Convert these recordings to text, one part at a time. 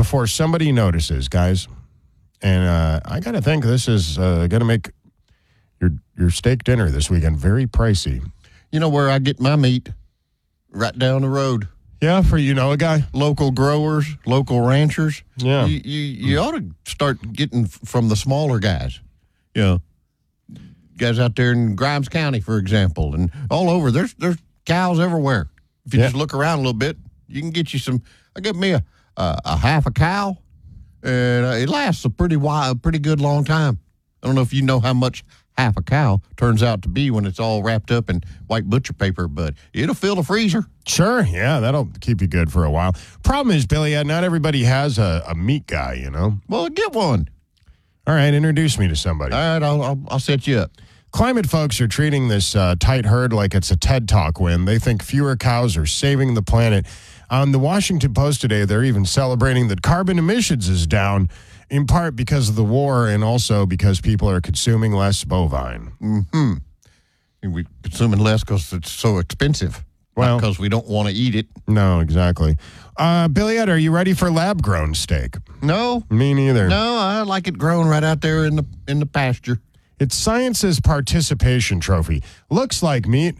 before somebody notices, guys. And I got to think this is going to make your steak dinner this weekend very pricey. You know where I get my meat? Right down the road. Yeah, for a guy? Local growers, local ranchers. Yeah. You ought to start getting from the smaller guys. Guys out there in Grimes County, for example, and all over. There's cows everywhere. If you just look around a little bit, you can get you some. I get me a half a cow, and it lasts a pretty good long time. I don't know if you know how much half a cow turns out to be when it's all wrapped up in white butcher paper, but it'll fill the freezer. Sure, yeah, that'll keep you good for a while. Problem is, Billy, not everybody has a meat guy, Well, get one. All right, introduce me to somebody. All right, I'll set you up. Climate folks are treating this tight herd like it's a TED Talk win. They think fewer cows are saving the planet. On the Washington Post today, they're even celebrating that carbon emissions is down, in part because of the war and also because people are consuming less bovine. Mm-hmm. We're consuming less because it's so expensive. Well, because we don't want to eat it. No, exactly. Billy Ed, are you ready for lab-grown steak? No. Me neither. No, I like it grown right out there in the pasture. It's Science's participation trophy. Looks like meat,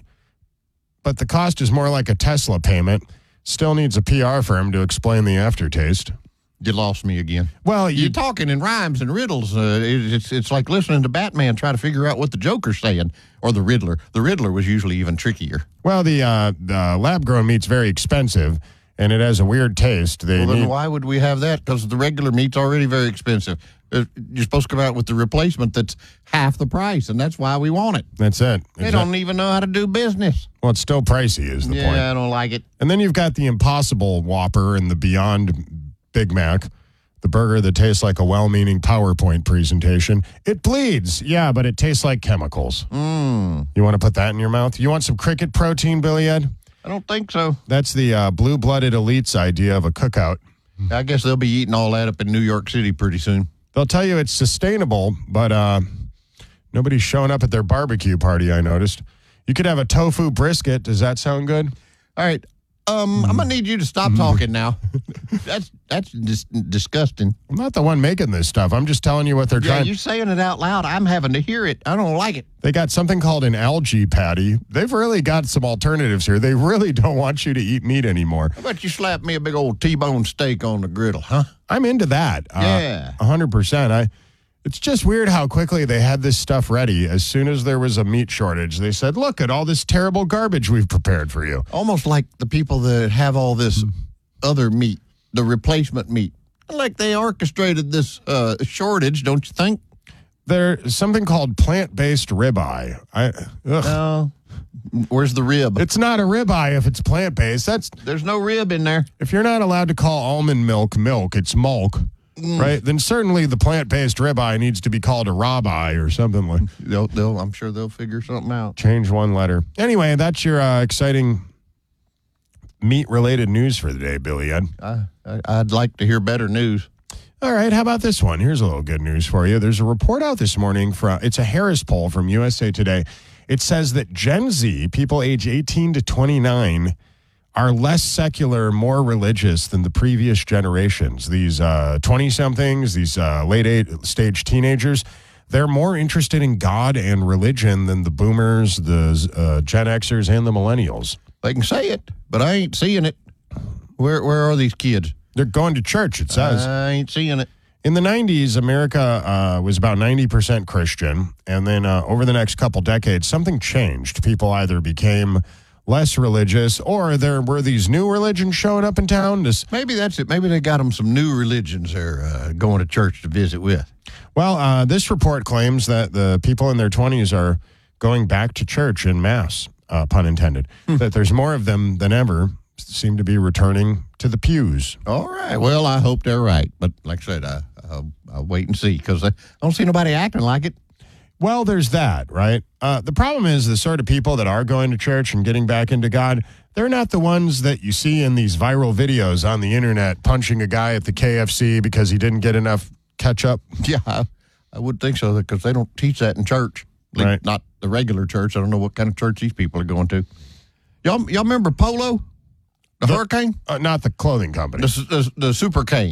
but the cost is more like a Tesla payment. Still needs a PR firm to explain the aftertaste. You lost me again. Well, you're talking in rhymes and riddles. It's like listening to Batman try to figure out what the Joker's saying, or the Riddler. The Riddler was usually even trickier. Well, the lab-grown meat's very expensive, and it has a weird taste. Then why would we have that? Because the regular meat's already very expensive. You're supposed to come out with the replacement that's half the price, and that's why we want it. That's it. They don't even know how to do business. Well, it's still pricey is the point. Yeah, I don't like it. And then you've got the Impossible Whopper and the Beyond Big Mac, the burger that tastes like a well-meaning PowerPoint presentation. It bleeds, yeah, but it tastes like chemicals. You want to put that in your mouth? You want some cricket protein, Billy Ed? I don't think so. That's the blue-blooded elites idea of a cookout. I guess they'll be eating all that up in New York City pretty soon. They'll tell you it's sustainable, but nobody's showing up at their barbecue party, I noticed. You could have a tofu brisket. Does that sound good? All right. I'm going to need you to stop talking now. That's just disgusting. I'm not the one making this stuff. I'm just telling you what they're trying. Yeah, you're saying it out loud. I'm having to hear it. I don't like it. They got something called an algae patty. They've really got some alternatives here. They really don't want you to eat meat anymore. How about you slap me a big old T-bone steak on the griddle, huh? I'm into that. Yeah. 100%. It's just weird how quickly they had this stuff ready. As soon as there was a meat shortage, they said, look at all this terrible garbage we've prepared for you. Almost like the people that have all this other meat, the replacement meat. Like they orchestrated this shortage, don't you think? There's something called plant-based ribeye. No. Where's the rib? It's not a ribeye if it's plant-based. There's no rib in there. If you're not allowed to call almond milk, it's mulk. Right, then certainly the plant-based ribeye needs to be called a rawbeye or something like. I'm sure they'll figure something out. Change one letter. Anyway, that's your exciting meat-related news for the day, Billy Ed. I'd like to hear better news. All right, how about this one? Here's a little good news for you. There's a report out this morning it's a Harris poll from USA Today. It says that Gen Z, people age 18 to 29, are less secular, more religious than the previous generations. These 20-somethings, these late-stage teenagers, they're more interested in God and religion than the boomers, the Gen Xers, and the millennials. They can say it, but I ain't seeing it. Where are these kids? They're going to church, it says. I ain't seeing it. In the 90s, America was about 90% Christian, and then over the next couple decades, something changed. People either became less religious, or there were these new religions showing up in town. Maybe that's it. Maybe they got them some new religions they're going to church to visit with. Well, this report claims that the people in their 20s are going back to church in mass, pun intended, that there's more of them than ever seem to be returning to the pews. All right. Well, I hope they're right. But like I said, I'll wait and see because I don't see nobody acting like it. Well, there's that, right? The problem is the sort of people that are going to church and getting back into God, they're not the ones that you see in these viral videos on the internet punching a guy at the KFC because he didn't get enough ketchup. Yeah, I would think so because they don't teach that in church. Right. Not the regular church. I don't know what kind of church these people are going to. Y'all remember Polo? The hurricane? Not the clothing company. The super cane.